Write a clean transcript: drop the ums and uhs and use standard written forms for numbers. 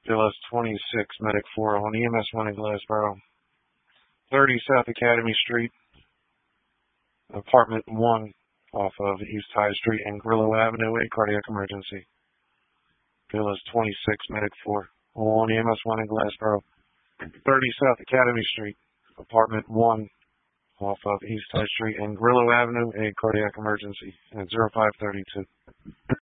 BLS 26, Medic 4 on EMS 1 in Glassboro. 30 South Academy Street, Apartment 1 off of East High Street and Grillo Avenue, a cardiac emergency. BLS 26, Medic 4 on EMS 1 in Glassboro. 30 South Academy Street, Apartment 1 off of East High Street and Grillo Avenue, a cardiac emergency at 0532.